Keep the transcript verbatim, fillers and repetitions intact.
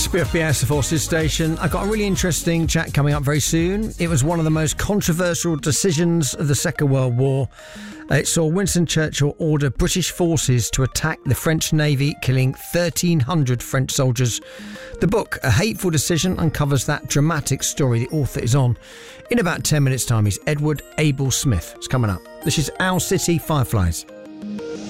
B F B S, the Forces Station. I've got a really interesting chat coming up very soon. It was one of the most controversial decisions of the Second World War. It saw Winston Churchill order British forces to attack the French Navy, killing thirteen hundred French soldiers. The book, A Hateful Decision, uncovers that dramatic story the author is on. In about ten minutes' time, he's Edward Abel Smith. It's coming up. This is Owl City Fireflies.